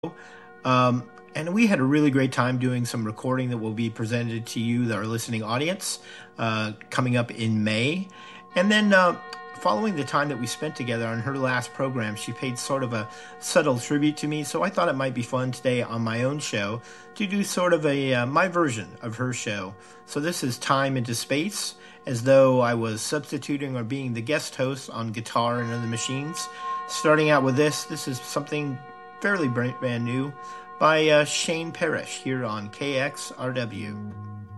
And we had a really great time doing some recording that will be presented to you, our listening audience, coming up in May. And then following the time that we spent together on her last program, she paid sort of a subtle tribute to me. So I thought it might be fun today on my own show to do sort of my version of her show. So this is Time into Space, as though I was substituting or being the guest host on Guitar and Other Machines. Starting out with this is something fairly brand new by Shane Parrish here on KXRW.